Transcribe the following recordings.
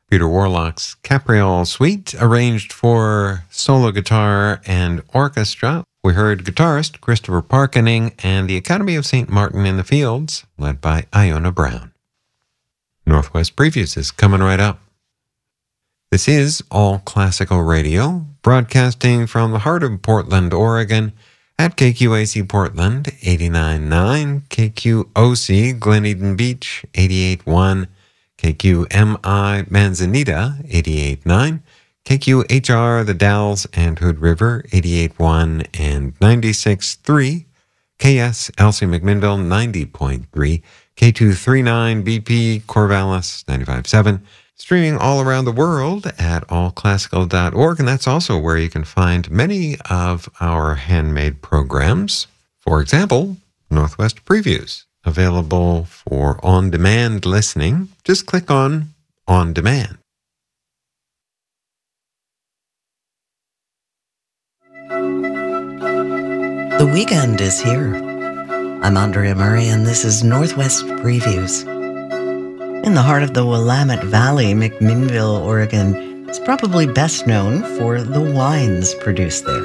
Peter Warlock's Capriole Suite, arranged for solo guitar and orchestra. We heard guitarist Christopher Parkening and the Academy of St. Martin in the Fields, led by Iona Brown. Northwest Previews is coming right up. This is All Classical Radio, broadcasting from the heart of Portland, Oregon, at KQAC Portland, 89.9, KQOC Glen Eden Beach, 88.1, KQMI Manzanita, 88.9, KQHR The Dalles and Hood River, 88.1 and 96.3, KS Elsie McMinnville, 90.3, K239 BP Corvallis, 95.7, streaming all around the world at allclassical.org, and that's also where you can find many of our handmade programs. For example, Northwest Previews, available for on-demand listening. Just click on On Demand. The weekend is here. I'm Andrea Murray, and this is Northwest Previews. In the heart of the Willamette Valley, McMinnville, Oregon is probably best known for the wines produced there.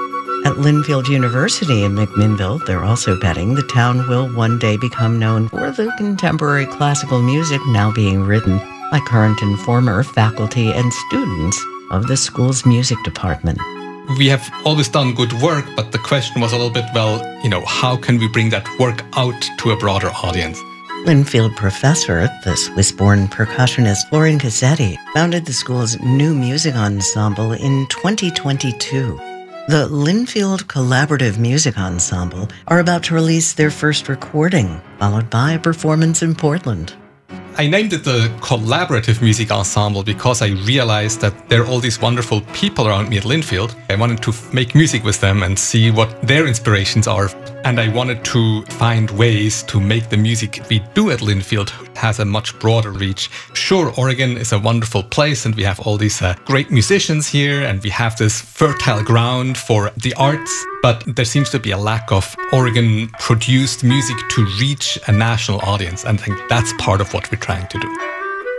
At Linfield University in McMinnville, they're also betting the town will one day become known for the contemporary classical music now being written by current and former faculty and students of the school's music department. We have always done good work, but the question was a little bit, how can we bring that work out to a broader audience? Linfield professor, the Swiss-born percussionist Florian Cassetti, founded the school's new music ensemble in 2022. The Linfield Collaborative Music Ensemble are about to release their first recording, followed by a performance in Portland. I named it the Collaborative Music Ensemble because I realized that there are all these wonderful people around me at Linfield. I wanted to make music with them and see what their inspirations are. And I wanted to find ways to make the music we do at Linfield has a much broader reach. Sure, Oregon is a wonderful place and we have all these great musicians here and we have this fertile ground for the arts, but there seems to be a lack of Oregon-produced music to reach a national audience, and I think that's part of what we're trying to do.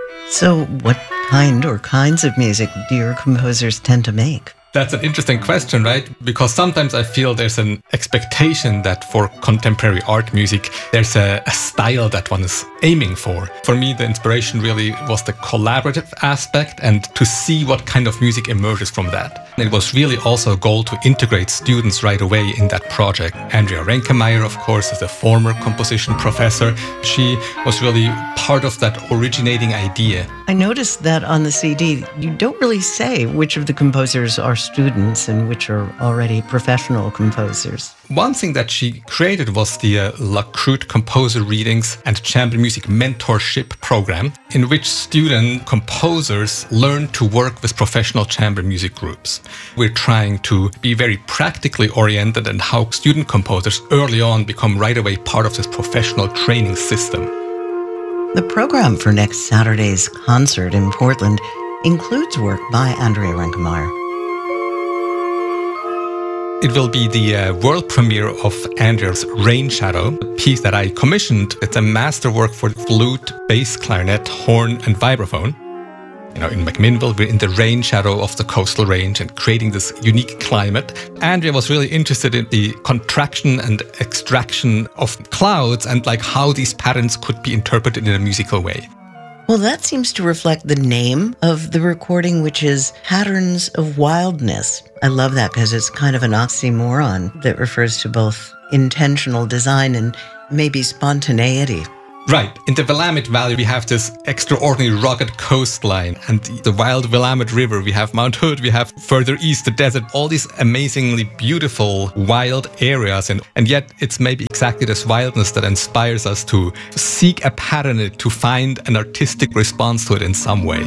So what kind or kinds of music do your composers tend to make? That's an interesting question, right? Because sometimes I feel there's an expectation that for contemporary art music, there's a style that one is aiming for. For me, the inspiration really was the collaborative aspect and to see what kind of music emerges from that. It was really also a goal to integrate students right away in that project. Andrea Renkemeyer, of course, is a former composition professor. She was really part of that originating idea. I noticed that on the CD, you don't really say which of the composers are students and which are already professional composers. One thing that she created was the La Croute Composer Readings and Chamber Music Mentorship Program, in which student composers learn to work with professional chamber music groups. We're trying to be very practically oriented and how student composers early on become right away part of this professional training system. The program for next Saturday's concert in Portland includes work by Andrea Renkemeyer. It will be the world premiere of Andrea's Rain Shadow, a piece that I commissioned. It's a masterwork for flute, bass, clarinet, horn, and vibraphone. In McMinnville, we're in the rain shadow of the coastal range and creating this unique climate. Andrea was really interested in the contraction and extraction of clouds and how these patterns could be interpreted in a musical way. Well, that seems to reflect the name of the recording, which is Patterns of Wildness. I love that because it's kind of an oxymoron that refers to both intentional design and maybe spontaneity. Right. In the Willamette Valley, we have this extraordinary rugged coastline and the wild Willamette River. We have Mount Hood, we have further east the desert, all these amazingly beautiful wild areas. And yet it's maybe exactly this wildness that inspires us to seek a pattern, to find an artistic response to it in some way.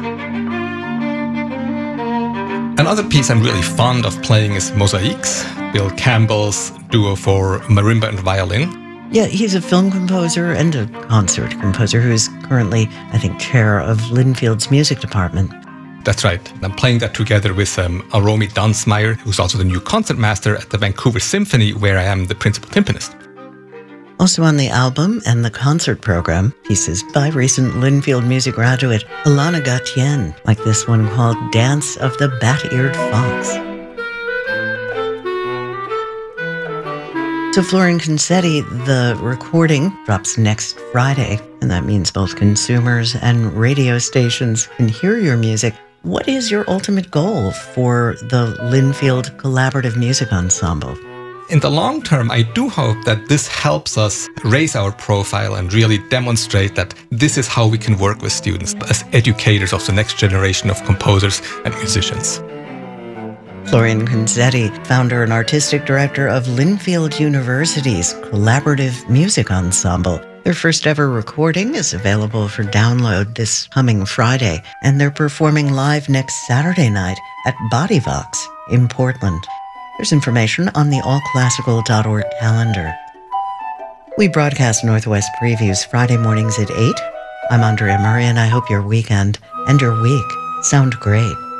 Another piece I'm really fond of playing is Mosaics, Bill Campbell's duo for marimba and violin. Yeah, he's a film composer and a concert composer who is currently, I think, chair of Linfield's music department. That's right. I'm playing that together with Aromi Dunsmeyer, who's also the new concertmaster at the Vancouver Symphony, where I am the principal timpanist. Also on the album and the concert program, pieces by recent Linfield music graduate Alana Gatien, like this one called Dance of the Bat-Eared Fox. So Florian Concetti, the recording drops next Friday, and that means both consumers and radio stations can hear your music. What is your ultimate goal for the Linfield Collaborative Music Ensemble? In the long term, I do hope that this helps us raise our profile and really demonstrate that this is how we can work with students as educators of the next generation of composers and musicians. Florian Concetti, founder and artistic director of Linfield University's Collaborative Music Ensemble. Their first ever recording is available for download this coming Friday, and they're performing live next Saturday night at Bodyvox in Portland. There's information on the allclassical.org calendar. We broadcast Northwest Previews Friday mornings at 8. I'm Andrea Murray, and I hope your weekend and your week sound great.